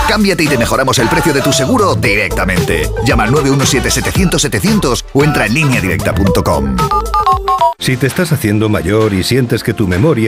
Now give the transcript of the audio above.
Cámbiate y te mejoramos el precio de tu seguro directamente. Llama al 917-700-700 o entra en lineadirecta.com. Si te estás haciendo mayor y sientes que tu memoria